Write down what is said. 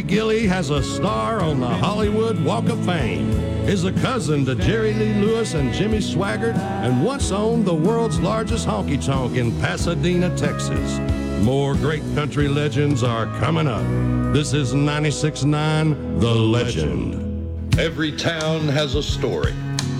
Gilly has a star on the Hollywood Walk of Fame, is a cousin to Jerry Lee Lewis and Jimmy Swaggart, and once owned the world's largest honky-tonk in Pasadena, Texas. More great country legends are coming up. This is 96.9 The Legend. Every town has a story.